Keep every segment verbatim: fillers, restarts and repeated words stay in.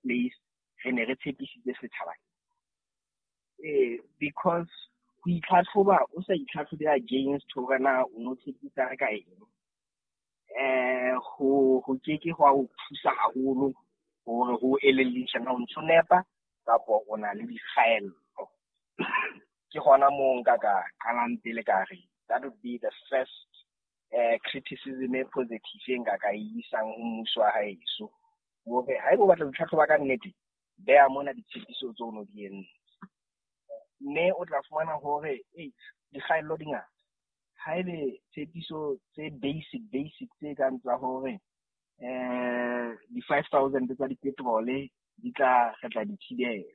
place re ne re tshepisitse setjhaba eh because ho itlhatlhoba o sa itlhatlhobe against hore na o no tshepisa ka eng eh ho ho keke ho o thusa haholo hore ho elellisha na o ntso nepa kapo o na le dikgaello ke gona mo nka ka qalang pele ka re that would be the first uh, criticism e positive nka ka isang ho mmuso wa haeso hore ha eba o batla ditlhatlhoba ka nnete bea mona ditshepiso tso no di eng mme o tla fumana hore eh dikgaello di ngata ha ebe tshepiso tse basic basic tse ka ntsa hore eh di five thousand tsa di petrol di tla retla di thibela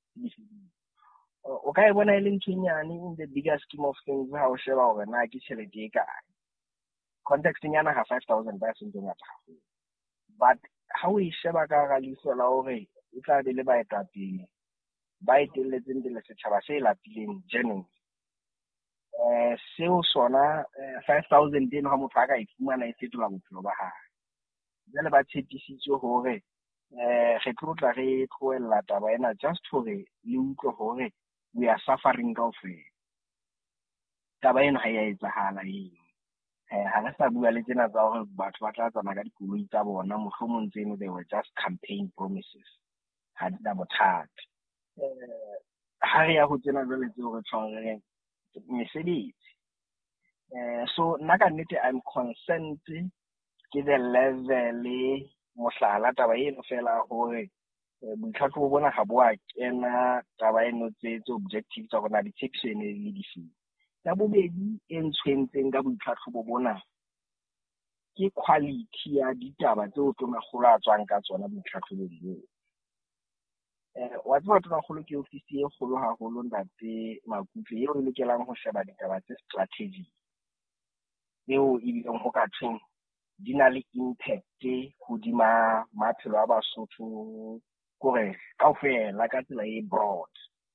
o ka e bona ile ntshwenyane in the bigger scheme of things ha o sheba hore na ke tšhelete e kae context nyana ha five thousand ba se ntse ngata haholo but ha o e sheba ka ga leso la hore e tla be le baetapele ba etelletseng pele setjhaba se lapileng genuine eh seo sona five thousand eno ha motho a ka ifumana e fetola bophelo ba hae jale ba tshepisitswe hore eh re tlotla re tloella taba ena just hore le utlwe hore we are suffering kaofela taba eno ha ya etsahala eng eh ha re sa bua le tsena tsa hore batho ba tla tsama ka dikoloi tsa bona mohlomong tseno they were just campaign promises ha di da bothata eh ha re ya ho tsena jwale tse hore tshwareng mesebetsi eh so nna ka nnete I'm concerned ke the level mohlala taba eno fela hore boitlhatlhobo bona ha bo a kena taba eno tse tse objective tsa rona detection le difi ya bobedi e ntshwentseng ka boitlhatlhobo bona ke quality ya ditaba tse o tona kgolo a tswang ka tsona boitlhatlhobong bo eh wa tswa tona kgolo ke ofisi e kgolo haholo ntate Makutle eo e lokelang ho sheba ditaba tse strategic eo e bileng ho ka thong di na le impact hodima maphelo a Basotho kore kaofela ka tsela e broad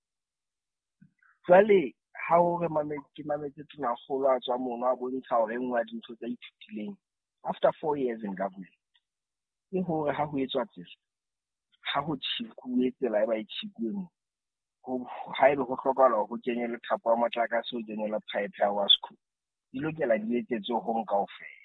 jwale ha o re mametse mametse tona kgolo a tswa mono a bontsha hore engwa dintho tsa ithutileng after four years in government e hore ha ho etswa tsela ha ho tshikuwe tsela e ba e tshikuweng ho ha ebe ho hlokahala ho kenye le thapo ya motlakase ho kenye le pipe ya wasco di lokela di etsetswe ho nka ofela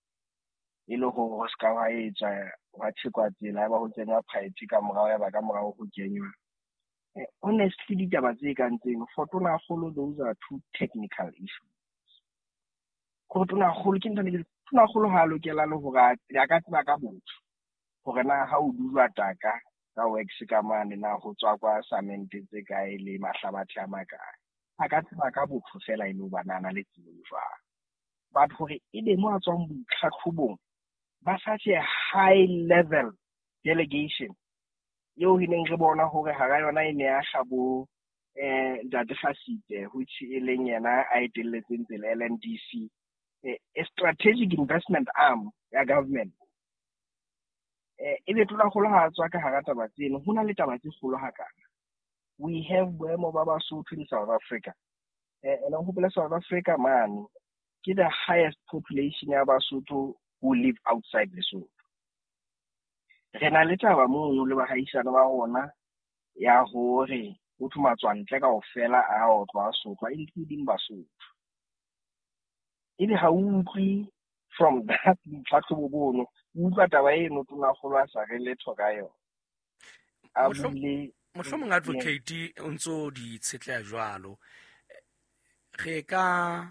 e le ho ska wa etsa wa tshikwa tsela ba ho tsenya pipe ka morao ya ba ka morao ho kenywa honestly ditaba tse ka ntseng fotona kgolo those are two technical issues go tona kgolo ke ntane ke tona kgolo ha lokela le ho ga ya ka tsaba ka botho hore na ha o dulwa taka ka wax ka mane na ho tswa kwa cement tse kae le mahlabathi a makae a ka tsaba ka botho fela e le banana le tswa but hore e be mo a tswang boitlhatlhobong ba such a high level delegation yo hineng re bona hore ha ga yona e ne ya hlabo eh data fasite which e leng yena a etelletseng tsela L N D C a strategic investment arm ya government eh e be tlola go ha tswa ka ha taba tseno hona le taba tse kgolo hakana we have boemo ba Basotho in South Africa eh ena ho pela South Africa man ke the highest population ya Basotho who live outside Lesotho re na le taba mono le bahaisana ba rona ya hore o thumatswantle ka ofela a o twa Sotho including Basotho ile ha utlwi from that tlhatlhobo bono utlwa taba eno tona kgolo a sa re letho ka yona a bile mohlomong advocate o ntso di tshetla jwalo re ka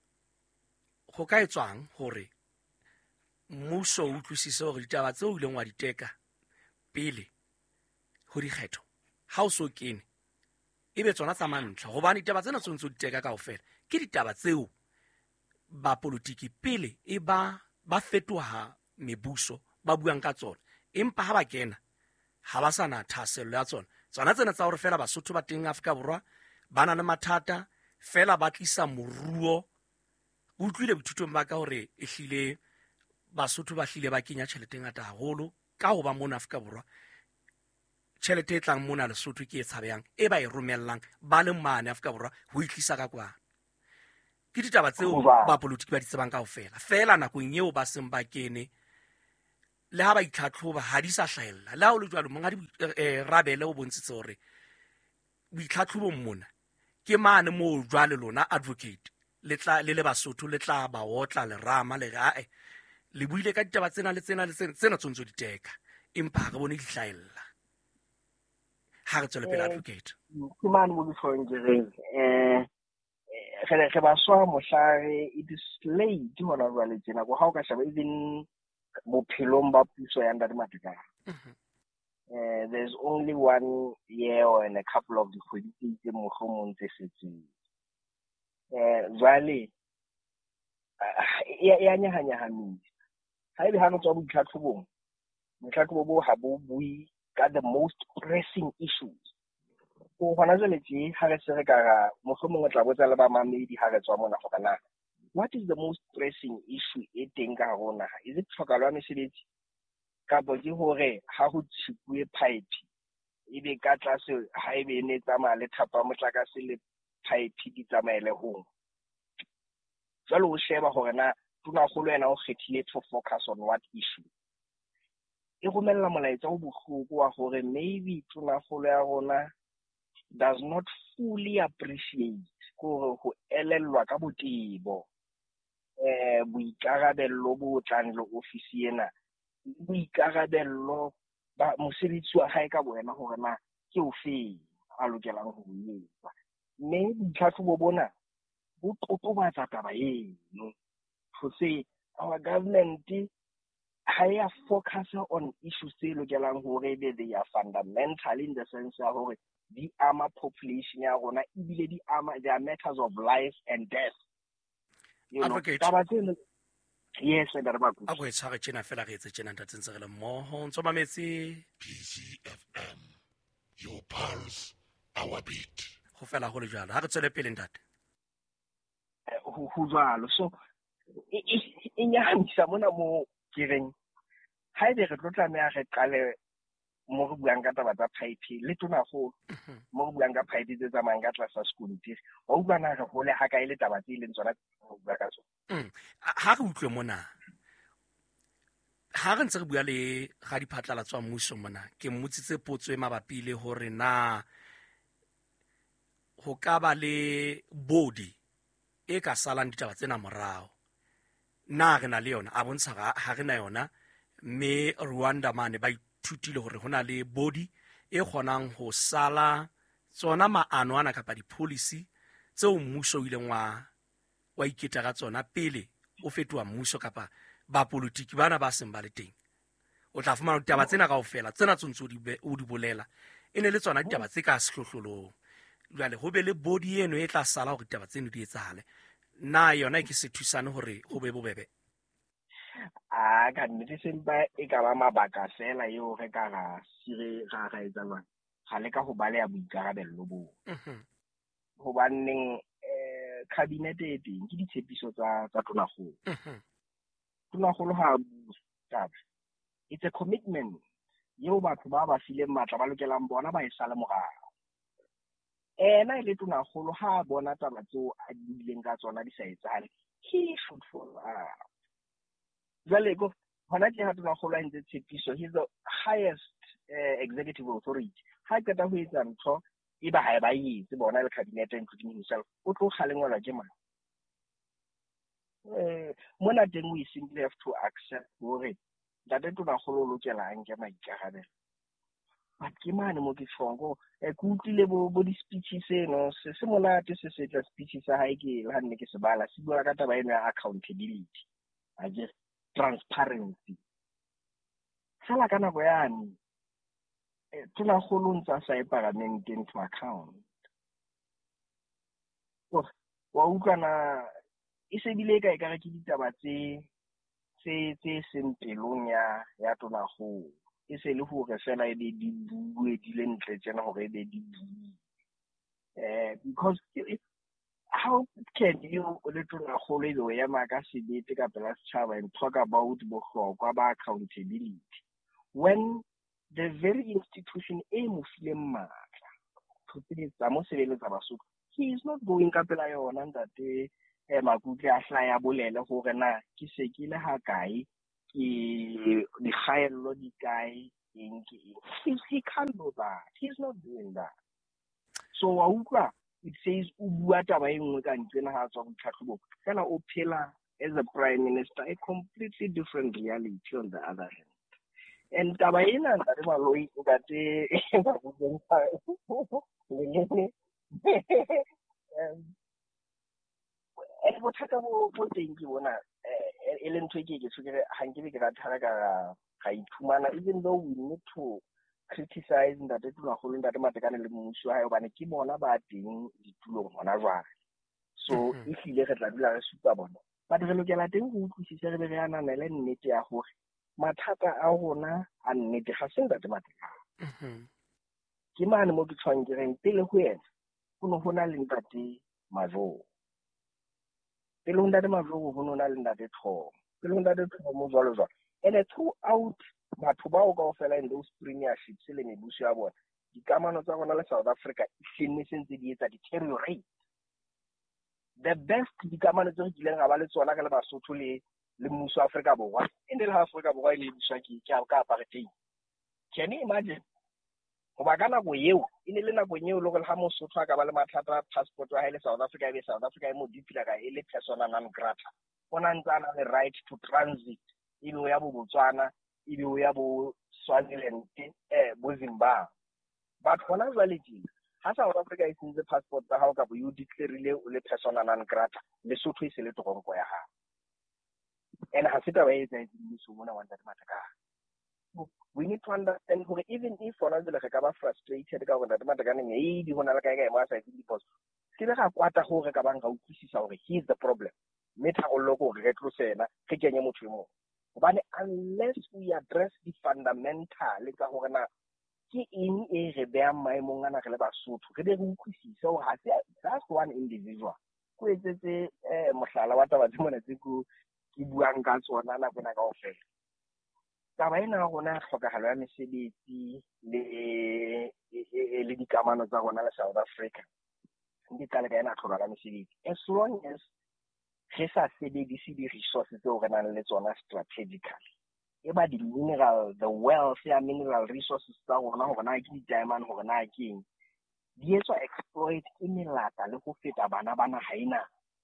go ka etswang hore mmuso o utlwisise hore ditaba tseo ileng wa diteka pele ho dikgetho ha o so kene ebe tsona tsa mantlha hobane ditaba tsena tsontse o diteka kaofela ke ditaba tseo ba politiki pele e ba ba fetoha mebuso ba buang ka tsona empa ha ba kena ha ba sana thasello ya tsona tsona tsena tsa hore fela Basotho ba teng Afrika Borwa ba na le mathata fela ba tlisa moruo utlwile bothutong ba ka hore e hlile Basotho ba hlile ba kenya tšhelete ngata haholo ka ho ba mona Afrika Borwa tšhelete e tlang mona Lesotho ke e tshabeyang e ba e romellang ba le mane Afrika Borwa ho itlisa ka kwana ke ditaba tseo ba politiki ba di tsebang kaofela fela nakong eo ba seng ba kene le ha ba itlhatlhoba ha di sa hlahella le ha o le jwalo monga di Rabele o bontshitse hore boitlhatlhobong mona ke mane mo jwale lona advocate le tla le le Basotho le tla ba otla le rama le ga e le buile ka ditaba tsena le tsena le tsena tsena tsontso di teka empa ha re bone di hlahella ha re tswele pele advocate ke mane mo ditlhongeng eh re re ba swa mohlare it is late hona jwale tsena go ha o ka shaba even bophelong ba puso ya Ntate Matekane. Uh, there's only one year or and a couple of the kgwedi tse mohlomong tse setseng. Eh jwale ya nyahanya hamile. Ha ile ha no tswa botlhatlhobong. Botlhatlhobo bo ha bo bui ka the most pressing issues. Go hona jwale tse ha re se re ka mohlomong o tla botsa le ba mamedi ha re tswa mona go kana. What is the most pressing issue e teng ka rona? Is it tlhokalo ya mesebetsi? Ka bo ke hore ha go tshipue pipe ebe ka tlase ha ebe ne tsamaya le thapa motlakase le pipe di tsamaele hong. Jalo o sheba hore na Tonakgolo yena o kgethile to focus on what issue. E romella molaetsa o bohloko wa hore maybe Tonakgolo ya rona does not fully appreciate gore go elellwa ka botebo eh boikarabello bo tlang le ofisi ena boikarabello ba mosebetsi wa hae ka boena hore na ke o fe a lokelang ho etsa mme ditlhatlhobo bona bo totobatsa taba eno to say our government ha ya focus on issues tse lokelang hore they are fundamental in the sense ya hore di ama population ya rona ibile di ama they are matters of life and death. You Advocate. Know, yes, I got about a go e tshware tjena fela re etse tjena ntate ntse re le mmoho ntso mametse P C F M, your pulse, our beat. go fela go le jalo ha re tswele pele ntate ho jwalo so e nyahamisa mona mo kireng ha ebe re tlo tlameha re qale mo re buang ka taba tsa pipe le Tonakgolo mo re buang ka pipe tse tsamayang ka tlasa skontiri wa utlwana re hole ha ka ile taba tse ileng tsona go bua ka tsona ha re utlwe mona ha re ntse re bua le ga diphatlalatswa mmuso mona ke mmutsitse potso e mabapi le hore na ho ka ba le body e ka salang ditaba tsena morao na re na le yona a bontsha ha re na yona me Rwanda mane ba ithutile hore hona le body e kgonang ho sala tsona maano ana kapa di-policy tseo mmuso o ileng wa wa iketa ka tsona pele o fetoa mmuso kapa ba politiki bana ba seng ba le teng o tla fumana ditaba tsena kaofela tsena tsontse o di bolela e ne le tsona ditaba tse ka sehlohlolong jwale ho be le body eno e tla sala hore ditaba tseno di etsahale na yona ke se thusane hore ho be bobebe a ka nnete sempa e ka ba mabaka fela eo re ka ga sire ga ga etsa lwana ga le ka go balea boikarabello bo go banneng eh cabinet e teng ke ditshepiso tsa tsa Tonakgolo Tonakgolo ha taba it's a commitment yeo batho ba ba fileng matla ba lokelang bona ba e sale morao ena ile Tonakgolo ha bona taba tseo a di dileng ka tsona di sa etsahale he should follow up. Jwale go hona ke ha Tonakgolo a ntse tshepiso he's the highest uh, executive authority ha ke ta ho etsa ntho e ba ha ba yetse bona le cabinet including himself o tlo kgalengwa ke mang eh mona teng we simply have to accept hore data Tonakgolo lo lokela nke maikarabelo but ke mane mo ke tsongo e ku utlile bo bo di speeches eno se se monate se se tla speeches ha ke ha nne ke se bala se bua ka taba eno ya accountability I just transparency sala kana go yani Tonakgolo ntsa sa e parliament into account wa utlwana e se bile ka e ka re ke ditaba tse tse tse sempelong ya ya Tonakgolo e se le hore fela e be di bue di le ntle tsena hore e be di bue eh because how can you le Tonakgolo e be ya maka sebete ka pela setjhaba and talk about bohlokwa ba accountability when the very institution e mo fileng matla go tsitsa mo sebeletsa Basotho he is not going ka pela yona ntate e makutle a hlaya bolele gore na ke se ke le ha kae ke dikgaello di kae eng ke eng. He, he can't do that. He's not doing that. So wa utlwa it says o bua taba e nngwe ka ntle na ha tswa go tlhatlhobo kana o phela as a prime minister a completely different reality on the other hand. And taba ena nna le maloi nkate ba butseng fa le um e bothata bo bo teng ke bona e le ntho e ke ke tsukere hankebe ke ratha ka ga iphumana, even though we need to criticize that it tla go nda matekane le mmuso ha yobane ke bona ba teng ditulong hona jwale. So if ile re tla dula re supa bona ba re lokela teng go utlwisisa re be re ananele nnete ya gore mathata a rona a nnete ga se ntate matekane. Ke mane mo ke tshwangereng pele go ena go no gona le ntate Majoro, pele go ntate Majoro go no na le ntate Thoma, pele go ntate Thoma mo jwalo jwalo. And throughout batho ba o ka ofela in those premierships le mebuso ya bona dikamano tsa rona le South Africa e hlenne sentse di etsa deteriorate. The best dikamano tse re dileng ga ba le tsona ka le Basotho le le mmuso wa Afrika Borwa e ne le ha Afrika Borwa ile buswa ke ke ka apartheid. Can you imagine go ba kana go yeo e ne le nako nyeo le go ha Mosotho a ka ba le mathata passport wa ile South Africa e South Africa e mo dipila ka e le persona non grata bona ntsana the right to transit e be ya bo Botswana e be ya bo Swaziland eh bo Zimbabwe. But hona jwale ke ha South Africa e sentse passport tsa hao ka bo you declareile o le persona non grata Lesotho e se le toronko ya ha. And ha se taba e etsa mmuso mona wa ntate Matekane. We need to understand that even if hona jwale re ka ba frustrated ka gore ntate Matekane e di hona le kae kae mo sa itse because ke le ga kwata gore ka bang ga utlwisisa gore he is the problem. Metha go loko re tlosena ke kenye motho e mongwe. But unless we address the fundamental ka gore na ke eng e re bea maemong ana re le Basotho re be re utlwisisa gore ha se that's one individual go etsetse eh mohlala wa taba tse mona tse go ke buang ka tsona na bona ka ofela. Taba ena gona tlhokagalo ya mesebetsi le le dikamano tsa rona le South Africa ndi tla ka ena tlhoka mesebetsi as long as re sa sebedise di resources tse re nang le tsona strategically e ba di mineral the wealth ya mineral resources tsa rona gore na ke diamond gore na ke eng di etswa exploit e melata le go feta bana bana haina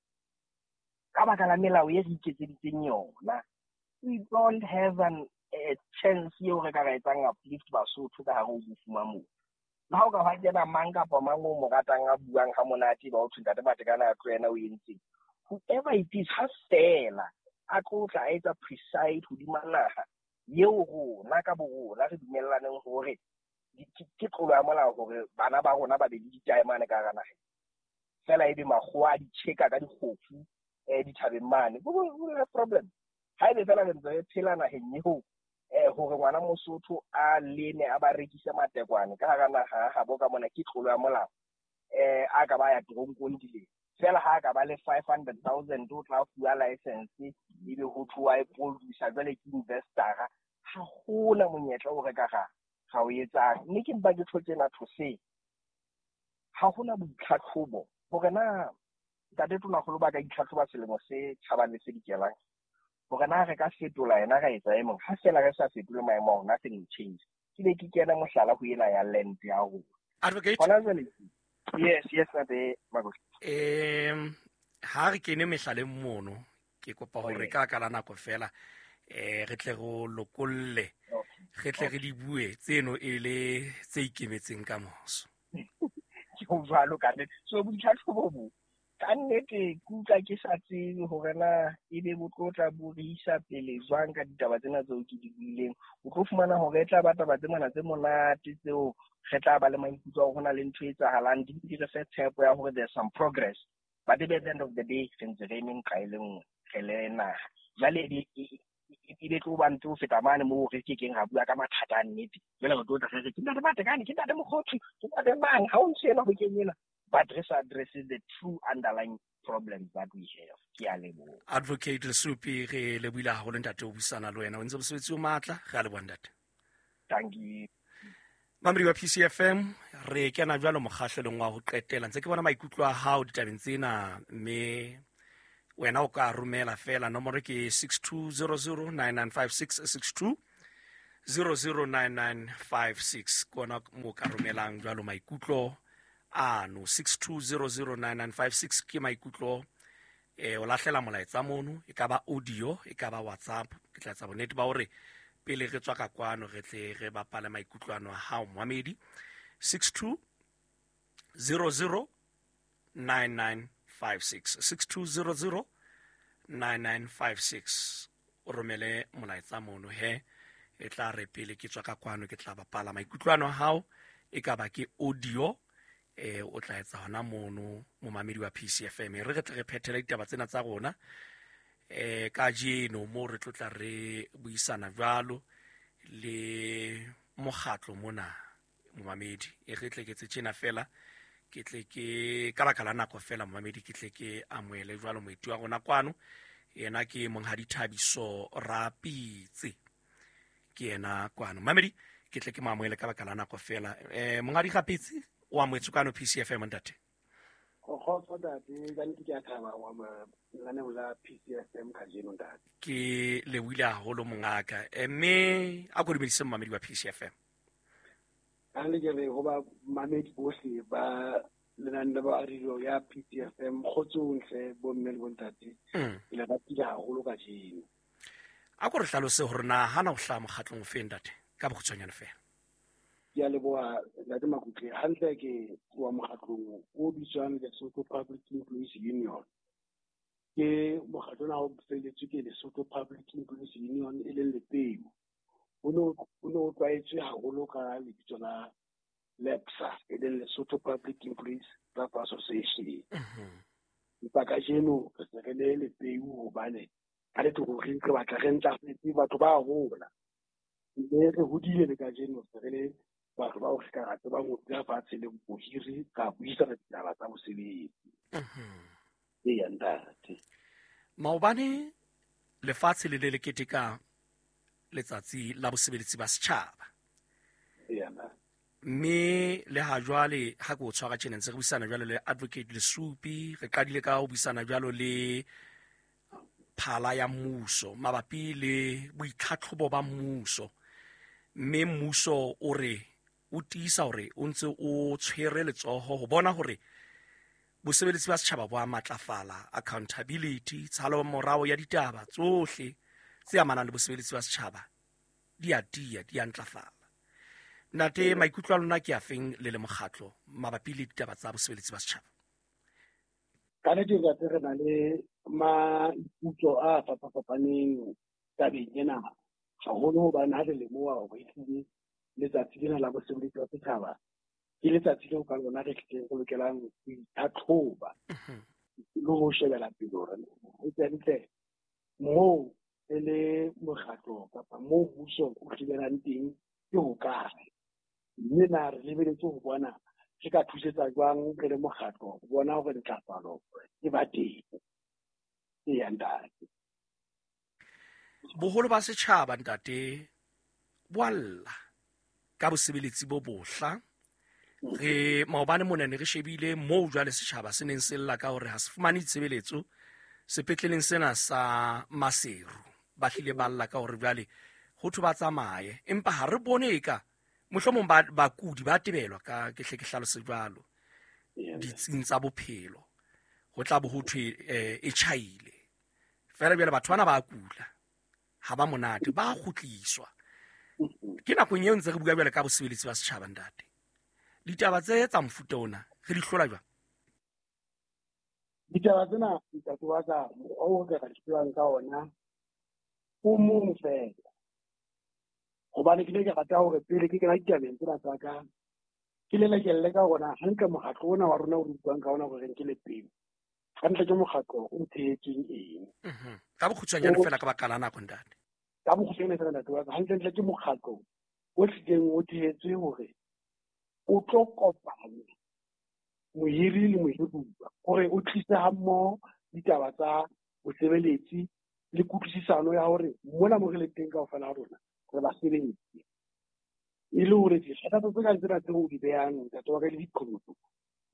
ka baka la melao e re iketseditseng yona. We don't have an a chance yo re ka ga etsang uplift Basotho ka ha go bufuma mo na ho ka ha tsena manga pa mango mo ratang a buang ha monate ba o tshwanta Matekane a tloena o entse whoever it is has stela a go tla etsa precise ho di managa yeo go na ka bo la re dumellaneng hore ke tlolo ya molao gore bana ba rona ba be di taemane ka gana fela e be magwa di cheka ka dikgofu eh di thabeng mane go go problem ha ile fela le ntse phela na henyeo eh gore ngwana Mosotho a lene a ba rekisa matekwane ka gana ha ha bo ka mona ke tlolo ya molao eh a ka ba ya tronkong dile fela ha ka ba le five hundred thousand o tla fuwa license e be go thuwa e producer jale ke investor ha gona monyetla o reka ga ga o etsa mme ke ba ke tlhotse na those ha gona botlhatlhobo gore na ka de tona go lo ba ka itlhatlhoba selemo se tshabane se dikelang gore na re ka fetola ena ga etsa emo ha sela re sa fetole maemo nothing will change ke be ke kena mohlala go ela ya land ya go advocate hona jwale yes yes ate magosi em ha re kene mehlaleng mono ke kopa gore ka ka la nako fela eh re tle go lokolle re tle re di bue tseno e le tse ikemetseng ka moso ke go jalo ka ne so botlhatlhobo bo ka nnete kutla ke sa tsebe gore na e be botlotla bo re isa pele jwang ka ditaba tsena tseo ke di buileng o tlo fumana gore e tla ba taba tse mona tse monate tseo re tla ba le maikutlo a gona le ntho e tsagalang di di re fe tshepo ya gore there's some progress but at the end of the day fentse re emeng ka eleng re le na jale di e be tlo ba ntse o feta mane mo re ke keng ga bua ka mathata a nnete jale go tlotla re ke nna le Matekane ke nna le mogotsi ke nna le mang ha o ntshena go kenyela but this addresses the true underlying problems that we have. Advocate Lesupi re le buila go le ntate o busana le wena o ntse bosebetsi o matla ga le bondate. Thank you. Mamri wa P C F M re kena jwalo mogahlelong wa go qetela ntse ke bona maikutlo a hao ditabeng tsena mme wena o ka romela fela nomoro ke six two zero zero nine nine five six six two zero zero nine nine five six kona mo ka romelang jwalo maikutlo ano six two zero zero nine nine five six ke maikutlo e o lahlela molaetsa mono e ka ba audio e ka ba WhatsApp ke tla tsa bonete ba hore pele re tswa ka kwano re tle re bapala maikutlwana a hao Mohamedi six two zero zero nine nine five six six two zero zero nine nine five six o romele molaetsa mono he e tla re pele ke tswa ka kwano ke tla bapala maikutlwana a hao e ka ba ke audio e o tla etsa hona mono mo mamedi wa P C F M re re tle re phethela ditaba tsena tsa rona e ka jeno mo re tlotla re buisana jwalo le mogatlo mona mo mamedi e re tle ke tse tsena fela ke tle ke ka baka la nako fela mo mamedi ke tle ke amoele jwalo moeti wa rona kwano yena ke Monghadi Thabiso Rapitse ke yena kwano mamedi ke tle ke mamoele ka baka la nako fela eh Monghadi Rapitse wa moetso kwano P C F M ntate go go date ga ntse ke a thaba wa ma nna la P C F M ka jeno ntate ke le wila holo mongaka mme a go dimedise mamedi wa P C F M a le ke re go ba mamedi bohle ba lenane ba radio ya P C F M khotsontle bo mme le bontate ile ba tila haholo ka jeno a go re hlalose hore na hana go hla mogatlong o feng ntate ka bogutshwanyana fela ya le boa la de makutle hantle ke wa mogatlong o bitswang Lesotho Public Employees Union ke mogatlo na o feletse ke Lesotho Public Employees Union e le lepeu uno uno twaetse haholo ka lebitso la LEPSA e le Lesotho Public Employees Staff Association ba ka jeno re le lepeu ho bane a le tlo re re batla re ntla fetse batho ba hola le re hodile le ka jeno re le batho ba o ka rata ba mo tla fatshe le bohiri ka buisa re tla tsa mosebetsi e ya ntate maobane lefatshe le le le keteka letsatsi la bosebeletsi ba setjhaba e ya nna mme le ha jwale ha go tshwara tjena ntse re buisana jwale le advocate le supi re qadile ka ho buisana jwalo le phala ya mmuso mabapi le boitlhatlhobo ba mmuso mme mmuso o re o tiisa hore o ntse o tshwere letsoho ho bona hore bosebeletsi ba setjhaba bo a matlafala accountability tshalo morao ya ditaba tsohle tse amanang le bosebeletsi ba setjhaba di a tia di a ntlafala nate maikutlo a lona ke a feng le le mogatlo mabapi le ditaba tsa bosebeletsi ba setjhaba ka ne ke ga re na le ma iputso a fapafapaneng tabeng ena haholo ba na le lemoa ho ithuti letsatsi lena la bosebeletsi ba setjhaba ke letsatsi leo ka lona re tlileng go lokelang go itlhatlhoba le go shebela pele hore o tsentse mo e le mogatlo kapa mo mmuso o tlhibelang teng ke ho kae mme na re lebeletse ho bona ke ka thusetsa jwang re le mogatlo ho bona hore ntlafalo e ba teng e ya ntate boholo ba setjhaba ntate boalla ka bosebeletsi bo bohla re maobane mona ne re shebile mo jwale setjhaba se neng se lla ka hore ha se fumane ditshebeletso sepetleleng sena sa Maseru ba hlile ba lla ka hore jwale ho thu ba tsamaye empa ha re bone eka mohlomong ba bakudi ba tebelwa ka ke hle ke hlalose jwalo ditsing tsa bophelo ho tla bo ho thwe e chaile fela bjale batho bana ba kula ha ba monate ba khutliswa ke nako eo ntse re bua bjale ka bosebeletsi ba setjhaba ntate ditaba tse tsa mfuta ona re di hlola jwang ditaba tsena ntate wa ka o ka ka tswang ka ona o mong fela hobane ke ne ke rata hore pele ke kena ditabeng tsena tsa ka ke le lekelle ka ona hantle mogatlo ona wa rona o buang ka ona gore ke le pele hantle ke mogatlo o thetseng eng ka bokhutswanyane fela ka baka la nako ntate ka bokhutswanyane fela ntate wa ka hantle ke mogatlo o tlileng o thetse hore o tlo kopanya mohiri le mohiruwa gore o tlisa ha mmoho ditaba tsa bosebeletsi le kutlwisisano ya hore mona mo re le teng kaofela rona re ba sebeletsi e le hore dikgathatso tse ka tsena tse o di behang ntate wa ka le diqholotso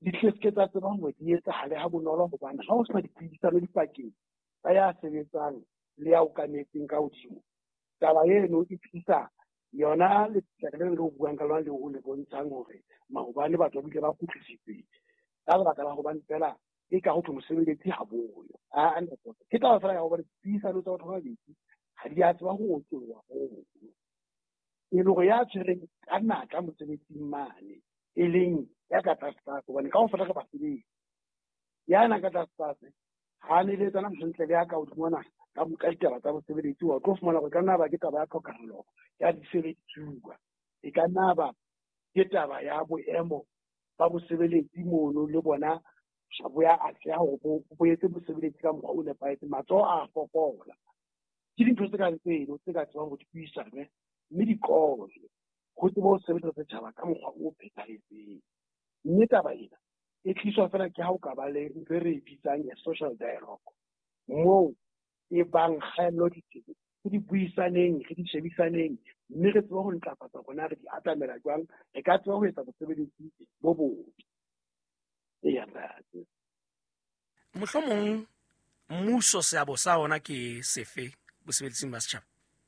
di tletse tsa tseba hore di etsahale ha bonolo hobane ha o sena dipuisano dipakeng tsa ya sebetsang le ya okametseng ka hodimo taba eno e tlisa yona le tsela le o buang ka lona le o le bontshang hore maobane batho ba bile ba kgutlisitswe ka lebaka la hobane fela e ka ho mosebeletsi ha boyo a anda ke taba fela ya hobane dipuisano tsa batho ba babedi ha di a tseba ho otlwa ho e le go ya tshwereng ka natla mosebetsing mane e leng ya ka tlase hobane ka ho fela ka basebetsi yana ka tlase ha ne le tsana motsentle le ya ka hodimona ka buka ditaba tsa mosebeletsi wa tlo fumana gore ka nna ba ke taba ya tlhokahalo ya disebediswa e ka nna ba ke taba ya boemo ba mosebeletsi mono le bona shabo ya atleha hore bo etse mosebeletsi ka mokgwa o nepahetseng matsoho a fokola ke dintho tse ka tseno tse ka tsebang ho di buisane mme di kole go tseba ho sebetsa setjhaba ka mokgwa o phethahetseng mme taba ena e tliswa fela ke ha o ka ba le ntho e re e bitsang ya social dialogue moo e bang kgaello diteng ke di buisaneng re di shebisaneng mme re tseba ho ntlafatsa rona re di atamela jwang re ka tseba ho etsa mosebeletsi bo botle e ya rate mohlomong mmuso seabo sa ona ke sefe mosebeletsing ba setjhaba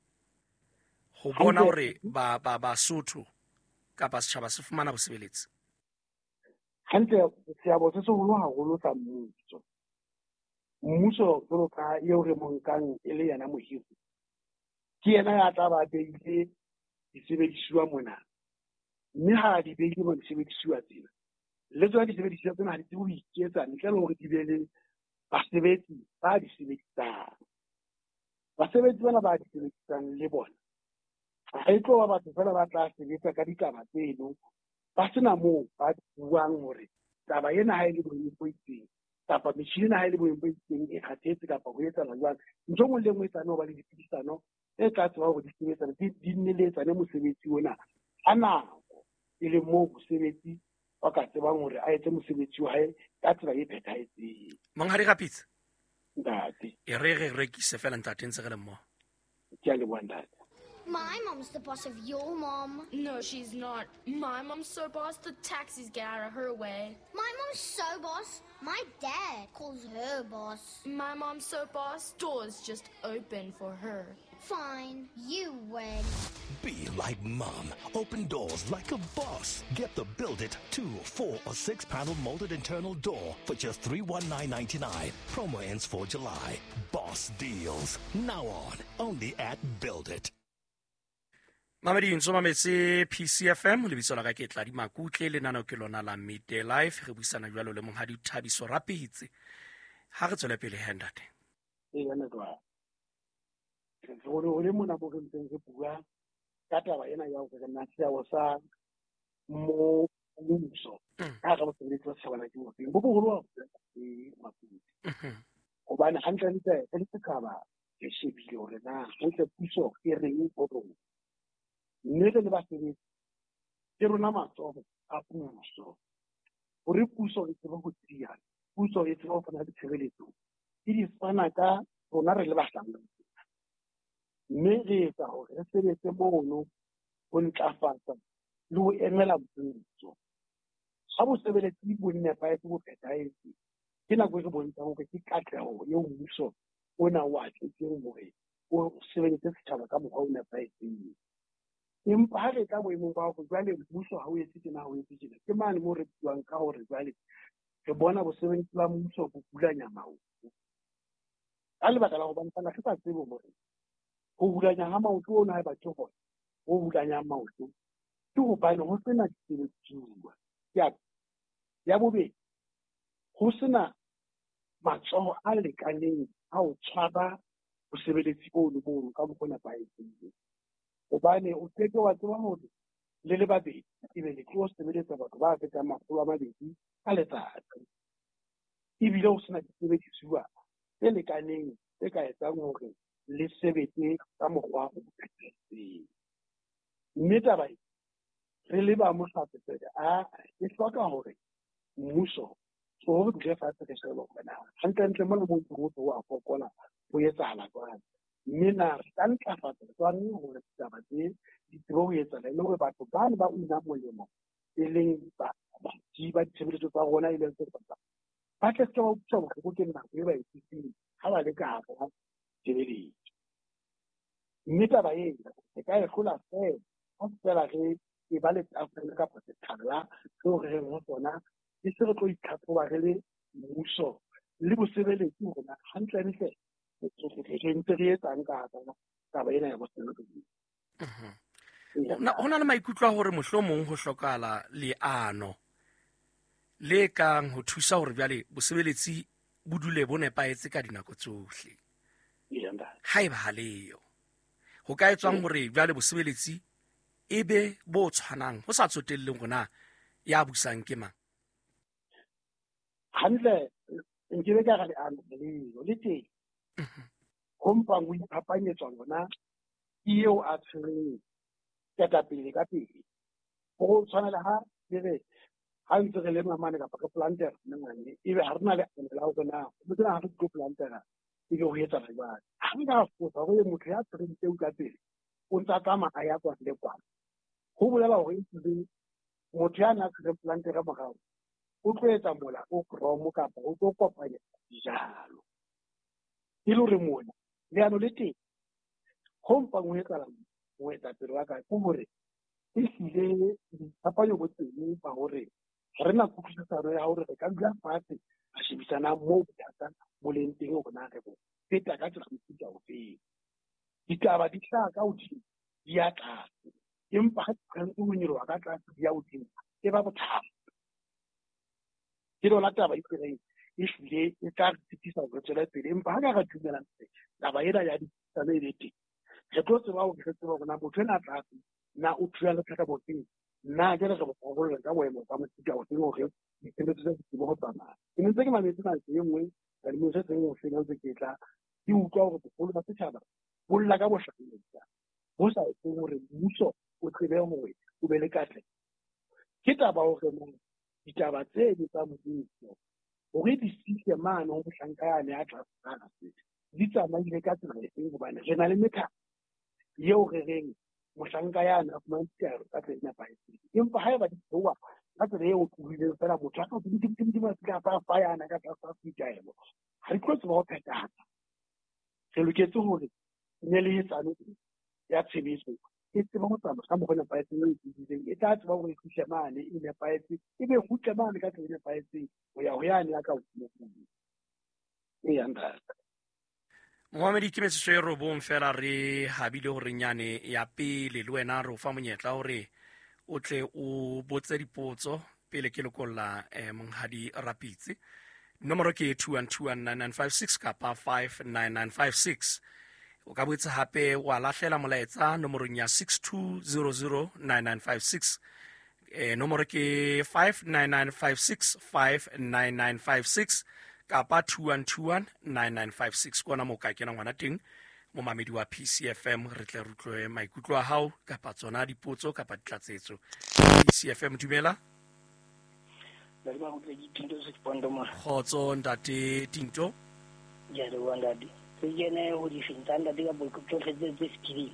ho bona hore ba ba Basotho kapa setjhaba se fumana bosebeletsi hantle seabo se seholo haholo sa mmuso mmuso jwalo ka eo re monkang e le yena mohiri ke yena ya tla ba beile disebediswa mona mme ha di beile mo disebediswa tsena le tsona disebediswa tsena ha di tsebe ho iketsa ntle le hore di be le basebetsi ba di sebedisang basebetsi bana ba di sebedisang le bona ha e tlo ba batho fela ba tla sebetsa ka ditaba tseno ba sena moo ba buang hore taba ena ha e le boemo bo itseng kapa metjhini ha e le boemo bo itseng e kgathetse kapa ho etsahala jwang ntho ngwe le ngwe e tsane ho ba le dipuisano e tla tseba hore di sebetsana di nneletsane mosebetsi ona ha nako e le moo mosebetsi wa ka tsebang hore a etse mosebetsi wa hae ka tsela e phethahetseng monghadi Rapitse ntate e re re rekise fela ntate ntse re le mmoho ke a le bua ntate. My mom's the boss of your mom. No, she's not. My mom's so boss, the taxis get out of her way. My mom's so boss. My dad calls her boss. My mom's so boss, doors just open for her. Fine, you win. Be like Mom. Open doors like a boss. Get the Build It two, four, or six panel molded internal door for just three hundred nineteen ninety-nine. Promo ends for July. Boss deals. Now on. Only at Build It. Mamedi ntso mametse P C F M le bitso la ka ke tla di makutle le nano ke lona la Midday Life re buisana jwalo le monghadi Thabiso Rapitse ha re tswela pele handate e yana twa gore o le mona bo re ntse re bua ka taba ena ya go nna seao sa mo mmuso ka ga botse le tsa tshabana ke motho bo bogolo e maputi go bana hantle ntle e le tsaba ke shebile gore na go tle puso e reng go rona mme le ba sebetsa ke rona matsogo a puso gore puso e tseba go tsia puso e tseba go fana ditshebeletso e di fana ka rona re le bahlanga mme re etsa gore re sebetse mono go ntlafatsa le go emela puso ga bo sebeletsi bo nepahetse bo phethahetse ke nako e re bontshang gore ke katleho eo mmuso ona wa tletseng gore o sebeletse setjhaba ka mokgwa o nepahetseng empa ha re ka boemong ba go jwale mmuso ha o etse tjena o etse tjena ke mane mo re buang ka gore jwale re bona bosebeletsi ba mmuso bo bulanya maoto ka lebaka la go bantana se sa tsebo gore go bulanya ha maoto o na ba ke gore go bulanya maoto ke go bana go sena ditsebetsiwa ya ya bobedi go sena matsoho a lekaneng a o tshwara bosebeletsi bo le bo ka mokgona ba etseng obane o teke wa tseba hore le le babedi e be le tlo sebeletsa batho ba fetang makgolo a mabedi ka letsatsi ebile o sena ditsebeletsuwa tse lekaneng tse ka etsang hore le sebetse ka mokgwa o phethahetseng mme taba e re le ba mohlapetsa a e hloka hore mmuso so ho dule fatshe ke sheba bona hantle ntle mo mo go wa fokola o etsahala jwang mme na re ka ntlafatsa jwang hore ditaba tse di tsebo ho etsahala le hore batho ba ba una molemo e leng ba ba di ba ba ditshebeletso tsa rona e leng sehlopha ba tle se ba utlwa bohloko ke nako e ba itsitseng ha ba le ka hara tshebeletso. Mme taba ena e ka e hlola fela ha fela re e ba le tafole kapa sethala seo re reng ho sona ke se re tlo itlhatlhoba re le mmuso le bosebeletsi hona hantle-hantle re ntse re etsang ka hara taba ena ya bosebeletsi. Ho na le maikutlo a hore mohlomong ho hlokahala leano le kang ho thusa hore bjale bosebeletsi bo dule bo nepaetse ka dinako tsohle. Haeba ha leyo ho ka etswang hore bjale bosebeletsi e be bo tshwanang ho sa tsotelleng gona ya busang ke mang. Hantle nke be ka ga leano leo le teng ho mpang o iphapanyetswa lona eo a tshwereng ketapele ka pele go tshwana le ha le re ha ntse re le mamane kapa re plantera nngane ebe ha rena le ana la hore na mo tsena ha re tlo plantera e go etsa re ba ha nka fotsa go ye motho ya tshwereng teu ka pele o ntsa tsamaya ya kwa le kwa go bolela hore e motho ya na tshwereng plantera morao o tlo etsa mola o kromo kapa o tlo kopanya dijalo e le hore mona leano le teng go mpa go etsa go etsa pele wa ka go hore e hlile dipapanyo go teng ba hore re na kutlwisisano ya hore re ka dula fatshe a shebisana mo bothata mo leng teng go na re bo feta ka tsela mofuta o feng ditaba di tla ka hodimo di ya tlase empa ha tshwanetse go nyoloha ka tlase di ya hodimo e ba bothata ke lona taba e tsereng e hlile e tla re tsitisa go tswela pele empa ha ka ga dumelang taba ena ya ditaba e le teng re tlo tseba ho re tseba bona motho ena tlase na o thuya le tlhaka boteng na ke re go go ka boemo ba mofuta o teng hore ditshebetso tsa ditebo go tsamaya ke ntse ke mametse na se nngwe ka di motse teng ho fela tse ke tla di utlwa hore bogolo ba setjhaba bo lla ka bohlaketsa bo sa etseng hore mmuso o tsebe hore o be le katle ke taba hore mo ditaba tse di tsa mmuso hore di sise mane ho mohlanka yane a tla tsana se di tsamaile ka tsela e seng hobane re na le metha yeo re reng mohlanka yana a fumane ditaro ka tsela e nepahetseng empa haeba di tloha ka tsela eo tlohileng fela motho a ka dimdimdimdima ka fa fa yana ka tlasa ditaelo ha di tlo tseba ho phethahatsa re loketse hore nyeletsano ya tshebetso e tseba go tsamaya ka mokgwa nepahetseng e tsebileng e tla tseba hore e fihle mane e nepahetse e be hutle mane ka tsela e nepahetseng ho ya ho yane ya ka hodimo e yang data. Mohamedi ke metsotso e robong fela re habile hore nyane ya pele le wena re o fa monyetla hore o tle o botse dipotso pele ke lekolla eh, monghadi Rapitsi. Nomoro ke two one two one nine nine five six kapa five nine nine five six. O ka botsa hape wa lahlela molaetsa nomorong ya six two zero zero nine nine five six. Eh, nomoro ke five nine nine five six five nine nine five six kapa two one two one nine nine five six kona mo ka kena ngwana teng mo mamedi wa P C F M re tle re tloe maikutlo a hao kapa tsona dipotso kapa ditlatsetso. P C F M dumela le ba go tle ditinto se pondo mo khotso ntate Tinto ya le wa ndadi se yene ho di fintanda di ga bo go tle tse skili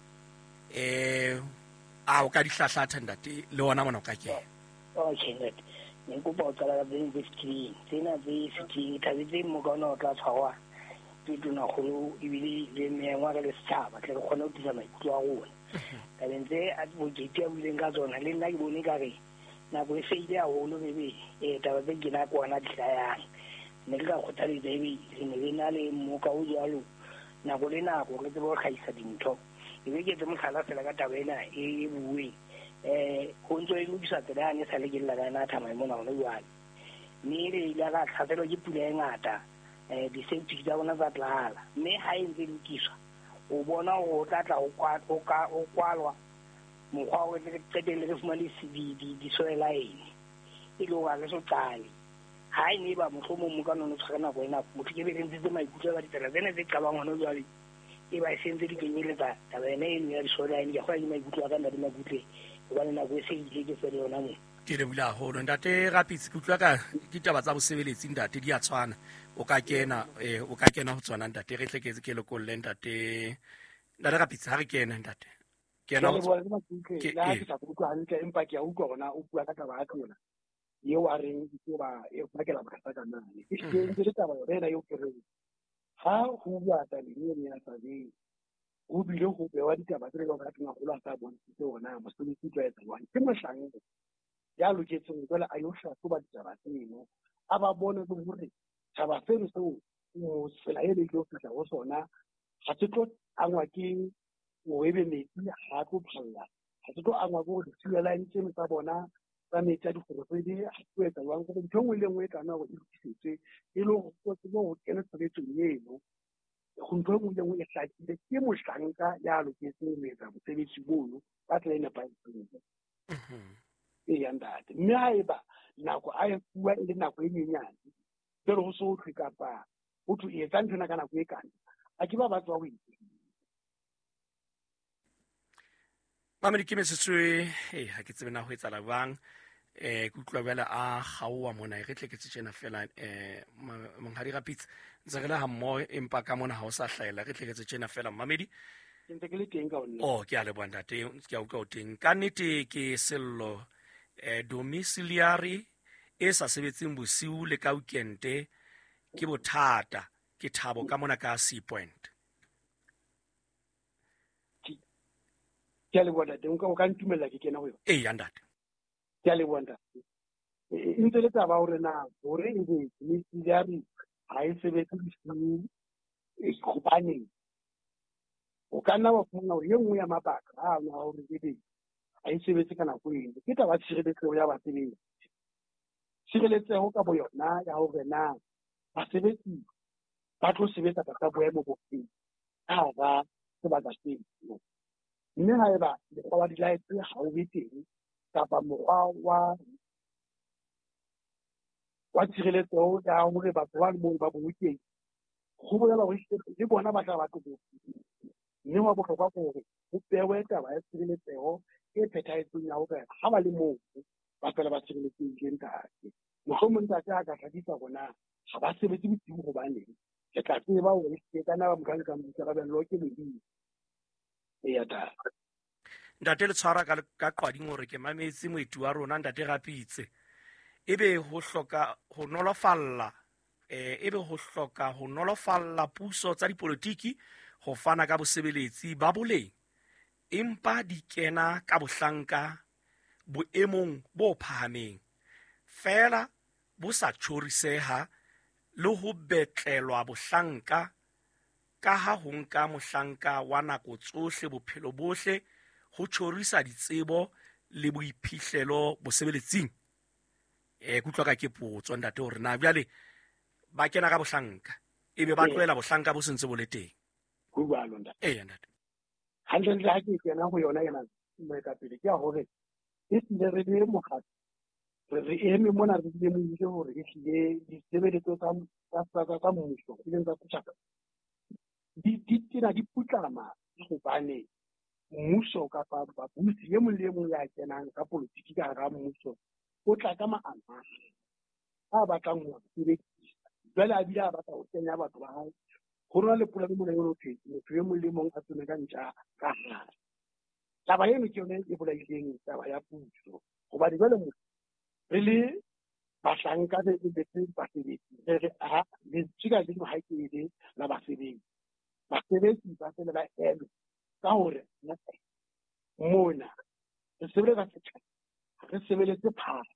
eh a o ka di hlahlatha ntate le ona mona o ka ke okay ndate ne go ba tsala ga tse skili tsena tse sitting tabetse mo ka ona o tla tshwa ke tuna go ibile le mengwa ka le setšhaba tle re kgone go disa maikutlo a rona ka bentse a advocate ya buleng ka tsona le nna ke bone ka re nako e feile a holo bebe e taba tse ke na kwana ditlayang ne ke ka kgothaletsa ebe le ne le na le mmoka o jalo nako le nako re tsebe go gaisa dintho ebe ke tse motlhala fela ka taba ena e buwe eh go ntse e lokisa tsela ya sa le ke la kana thama mo na ona jwale mme re ile ga tlhaselwa ke pula e ngata eh di safety tsa bona tsa tlala mme ha e ntse lokiswa o bona o tla tla o kwa o ka o kwalwa mokgwa o le tsetele re fumane di di di soela ene e lo ga le so tsale ha ine ba motlhomo mo ka none tshwana go ena motho ke be re ntse maikutlo ba ditela tsene tse ka bang hona jwale e ba sentse di kenyeletsa taba ene eno ya di soela ene ya go ina maikutlo a ka nna di makutle ba nna go se ile ke fele yona mo ke le bula holo ntate Rapitsi kutlwa ka ditaba tsa bosebeletsi ntate di a tshwana o ka kena eh o ka kena ho tswana ntate re tleketse ke le kolle ntate ntate Rapitsi ha re kena ntate kena ke le bona ke ke la ke sa go tla ntle empa ke a utlwa gona o bua ka taba ya tsona eo a reng ke ba e bakela bothata ka nane e ntse le taba yona eo ke reng ha ho bua tabeng ya survey ho bile ho bewa ditaba tse le ka tla go la sa bontse ona mosebetsi tla etsa jwang ke mohlang ya loketseng jwale a yo hlahloba ditaba tseno a ba bone le hore taba tseno seo mo sela e le go fihla ho sona ha se tlo angwa ke o ebe metsi ha tlo phalla ha se tlo angwa go di tswela ntse tsa bona tsa metsi a dikgorofedi ha se etsa jwang go ntho ngwe le ngwe ka nna go irisitswe e le go go go kena tshebetsong eno go ntho ngwe le ngwe e hlakile ke mohlanka ya loketseng ho etsa mosebetsi mono ba tla ena pa ntse e ya ndate mme ha eba nako a e bua e le nako e nyenyane pero ho so ho kapa ho tu e etsa ntho na kana go e kana a ke ba ba tswa ho itse Mamedi ke mesetswe eh ha ke tsebe na ho etsa la bang eh ke utlwa bela a gaowa mona e re tle ke tsena fela eh monghadi Rapitse ntse re le ha mmo empa ka mona ha o sa hlaela re tle ke tsena fela Mamedi ntse ke le teng ka ona oh ke a le bona te ke a utlwa o teng ka nnete ke sello eh domiciliary e sa sebetseng bosiu le ka weekende ke bothata ke thabo ka mona ka Sea Point ke le bona teng ka o ka ntumela ke kena go yona eh yandate ke le bona e ntse le taba hore na hore e be domiciliary ha e sebetse bosiu e kopane o ka nna wa fumana hore ye nngwe ya mabaka a na hore e be ha e sebetse ka nako eno ke taba tshireletso ya basebetsi tshireletseho ka bo yona ya hore na basebetsi ba tlo sebetsa ka boemo bo feng ha ba sebaka seno mme ha eba mokgwa wa dilaetse ha o be teng kapa mokgwa wa wa tshireletseho ya hore batho ba le moo ba bolokeng go bolela hore le bona ba tla ba tlo mme wa bohlokwa ke hore ho bewe taba ya tshireletseho e phethahetseng ya hore ha ba le moo ba fela ba tshireletsehileng ntate mohlomong ntate a ka hlakisa bona ha ba sebetse bosiu hobane ke tla tseba hore ke kana ba mokang ka boikarabello ke modimo e ya ta ntate le tshwara ka ka qwading hore ke mametse moeti wa rona ntate Rapitse ebe ho hloka ho nolofalla eh ebe ho hloka ho nolofalla puso tsa dipolitiki ho fana ka bosebeletsi ba boleng empa di kena ka bohlanka boemong bo phahameng fela bo sa tshoriseha le ho betlelwa bohlanka ka ha ho nka mohlanka wa nako tsohle bophelo bohle ho tshorisa ditsebo le boiphihlelo bosebeletsing eh kutlwa ka ke potso ntate hore na bjale ba kena ka bohlanka ebe ba tloela bohlanka bo sentse bo le teng go bua londa eh ntate hantle le ha ke kena go yona yena mo ka pele ke a hore e tsile re le mogati re re eme mona re le mo ile hore e hlile ditsebeletso tsa tsa tsa mmuso e leng tsa setjhaba di di tsena di putlama go bane mmuso ka pa ba busi ye mo le mo ya kenang ka politiki ka ga mmuso o tla ka maana a ba ka ngwa tsebe jwale a bila ba tla o tsenya batho ba hae go rona le pula le mo le yo phetse motho ye mo le mong a tsene ka ntja ka ha taba eno ke yone e bola ileng taba ya puso go ba di jwale mo re le bahlanka be e betse basebetsi re a le tsika le mo haikele la basebetsi basebetsi ba tsela ba eme ka hore mona re sebeletsa setjhaba re sebeletse phara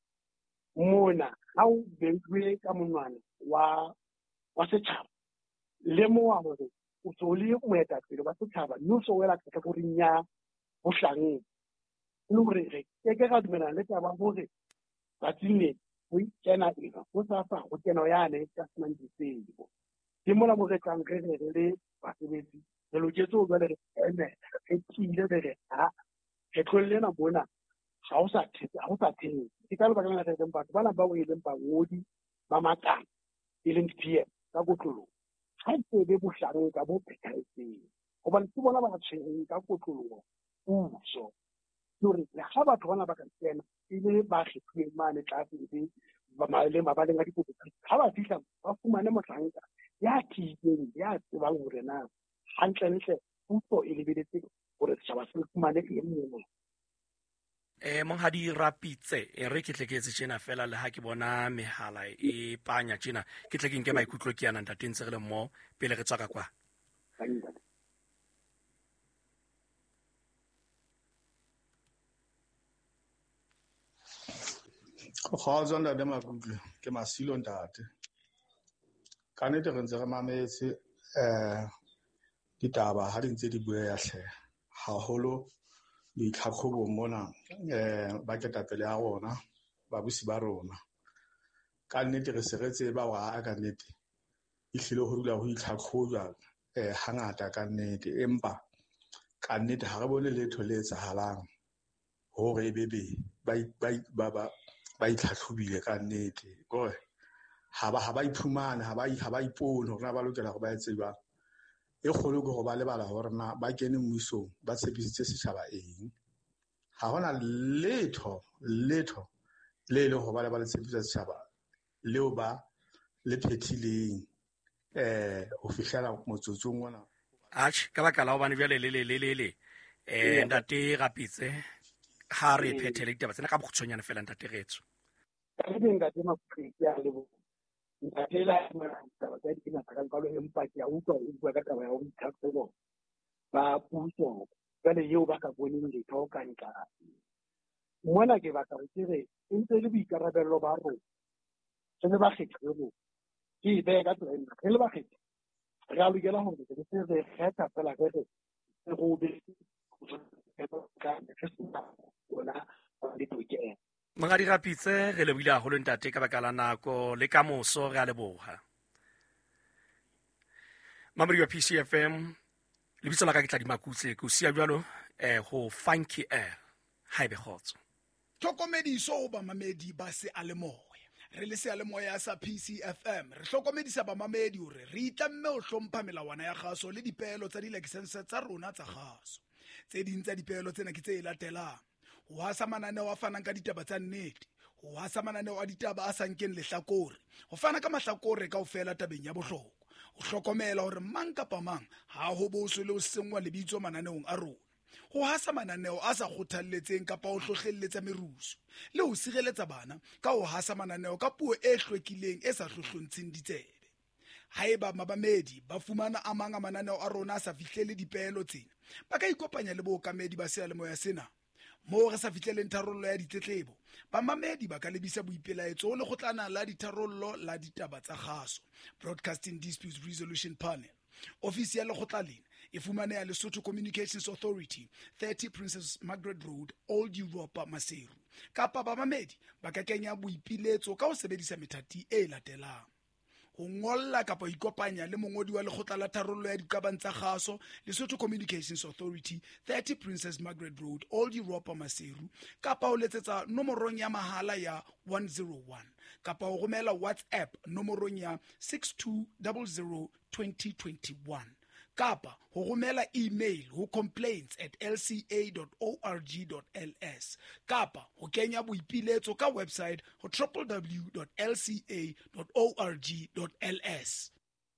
mona ha o bentwe ka monwana wa wa setjhaba le moa hore o tsole moetapele wa setjhaba no so wela ka go rinya ho hlang le hore re ke ke ga dumela le taba hore ba tsine ho ikena ena ho sa fa ho kena yana ka semantsi seo ke mola mo re tlang re re le basebetsi re loketse ho bale re ene e tsile re ha ke tlolle na bona ha o sa thetse ha o sa thetse ke ka ba kana re batho bana ba o ileng ba ngodi ba makana e leng P M ka kotlolo ha se be bohlang ka bo phethahetseng go ba ntse bona ba tshweng ka kotlolo puso hore le ha batho bana ba ka tsena ile ba kgethuwe mane tlase e ba maele mabaleng ga dikopo ha ba fihla ba fumane motlanka ya thibeng ya tsebang hore na hantle ntle puso e lebeletse gore setjhaba se fumane eng mo eh monghadi Rapitse e re ke tle ke etse tjena fela le ha ke bona mehala e panya tjena ke tle ke nke maikutlo ke yana ntate ntse re le mo pele re tswa ka kwa. Go kgotsa ntate Makutle ke Masilo ntate. Ka nnete re ntse re mametse eh ditaba ha di ntse di bueya hle haholo ditlhatlhobo mona eh ba ketapele ya rona ba busi ba rona. Ka nnete re se re tseba wa ka nnete e hlile ho dula ho itlhatlhojwa eh hangata ka nnete empa ka nnete ha re bone letho le etsahalang hore e bebe ba ba ba ba itlhatlhobile ka nnete gore ha ba ha ba iphumana ha ba ha ba ipone hore ba lokela go ba etseba e kgolo go ba lebala hore na ba kene mmusong ba tshepisitse setjhaba eng ha hona letho letho le le go ba le ba le tshepisa setjhaba leo ba le phethileng eh ho fihlela motsotsong ona ach ka baka la ho bane bjale le le le le eh ntate Rapitse ha re phethele ditaba tsena ka bokgutshwanyana fela ntate retso ka dinga di mapri ya lebo ntatela mara taba tsa dina ka ka lo empa ke a utlwa o bua ka taba ya ho ithatsebo ba puso ka le yeo ba ka boneng le thoka nka mona ke ba ka re tsere ntse le boikarabello ba rona se le ba kgetho ke be ka tsela ena re le ba kgetho re a lokela hore re se re kgetha fela re re go be ka ona di tokeng. Mongadi Rapitse re lebile haholo ntate ka baka la nako le ka moso re a leboha. Mamadi wa P C F M le bitso la ka ke tla di Makutse ke o sia jwalo eh ho Funky Air haebe khotso. Tlhokomediso o ba mamedi ba se a le moya re le se a le moya sa P C F M re hlokomedisa ba mamedi hore re itlamme o hlompha melawana ya kgaso le dipehelo tsa di-license tsa rona tsa kgaso. Tse ding tsa dipehelo tsena ke tse latelang: ho hasa mananeo a fanang ka ditaba tsa nnete, ho hasa mananeo a ditaba a sankeng lehlakore, ho fana ka mahlakore kaofela tabeng ya bohlokwa, ho hlokomela hore mang kapa mang ha ho boswe le ho sengwa lebitso mananeong a rona, ho hasa mananeo a sa kgothalletseng kapa ho hlohlelletsa merusu, le ho sireletsa bana ka ho hasa mananeo ka puo e hlwekileng e sa hlohlontsheng ditsebe. Haeba mabamedi ba fumana a mang a mananeo a rona a sa fihlele dipehelo tsena, ba ka ikopanya le bookamedi ba seyalemoya sena. Moo re sa fihleleng tharollo ya ditletlebo, bamamedi ba ka lebisa boipelaetso ho lekgotlana la ditharollo la ditaba tsa kgaso, Broadcasting Dispute Resolution Panel. Ofisi ya lekgotla lena e fumaneha Lesotho Communications Authority, thirty Princess Margaret Road, Old Europa, Maseru. Kapa bamamedi ba ka kenya boipiletso ka ho sebedisa methati e latelang: ho ngolla kapa ho ikopanya le mongodi wa lekgotla la tharollo ya dikabang tsa kgaso, Lesotho Communications Authority, thirty Princess Margaret Road, Old Europa, Maseru, kapa ho letsetsa nomorong ya mahala ya one zero one, kapa ho romela WhatsApp nomorong ya six two zero zero two zero two one, kapa ho romela email ho complaints at l c a dot org dot l s, kapa ho kenya boipiletso ka website ho w w w dot l c a dot org dot l s.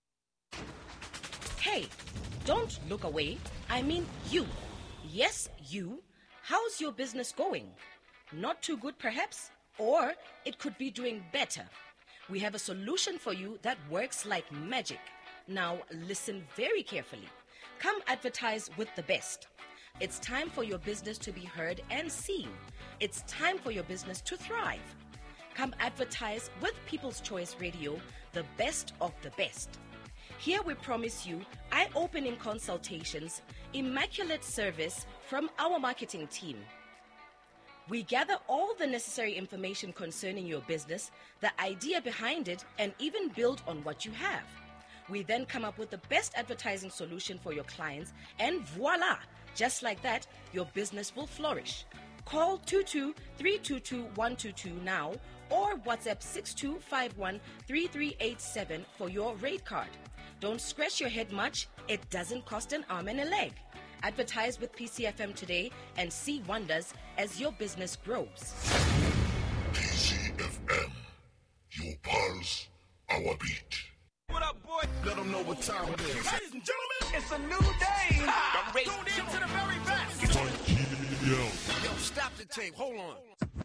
Hey, don't look away. I mean you. Yes, you. How's your business going? Not too good, perhaps? Or it could be doing better. We have a solution for you that works like magic. Now, listen very carefully. Come advertise with the best. It's time for your business to be heard and seen. It's time for your business to thrive. Come advertise with People's Choice Radio, the best of the best. Here we promise you eye-opening consultations, immaculate service from our marketing team. We gather all the necessary information concerning your business, the idea behind it, and even build on what you have. We then come up with the best advertising solution for your clients, and voila, just like that, your business will flourish. Call two two three two two one two two now or WhatsApp six two five one three three eight seven for your rate card. Don't scratch your head much. It doesn't cost an arm and a leg. Advertise with P C F M today and see wonders as your business grows. P C F M, your pulse, our beat. What up, boy? Let them know what time it is. Ladies and gentlemen, it's a new day. I'm ready to the very best. Funky, yo. Stop the tape. Hold on.